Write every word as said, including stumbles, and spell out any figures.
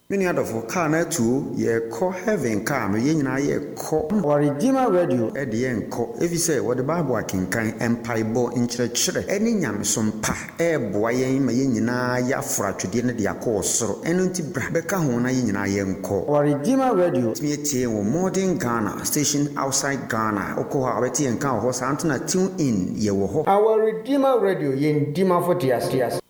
Many other for car na two ye call heaven car no yen na ye call Our Redeemer Radio e de yen call if you say what the Bible can kan empire bo in church any nyamsom pa e boa yen ma yen nyina ya fra twede ne de akọ soro eno nti bra be ka ho na yen nyina yen call Our Redeemer Radio me tie wo modern Ghana station outside Ghana okọ ha beti yen kan ho sa antuna tune in ye wo ho Our Redeemer Radio yen dima for tias tias